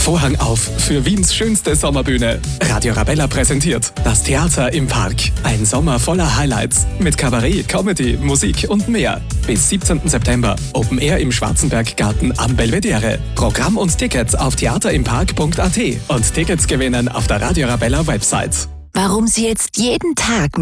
Vorhang auf für Wiens schönste Sommerbühne. Radio Arabella präsentiert das Theater im Park. Ein Sommer voller Highlights mit Kabarett, Comedy, Musik und mehr. Bis 17. September Open Air im Schwarzenberggarten am Belvedere. Programm und Tickets auf theaterimpark.at und Tickets gewinnen auf der Radio Arabella Website. Warum Sie jetzt jeden Tag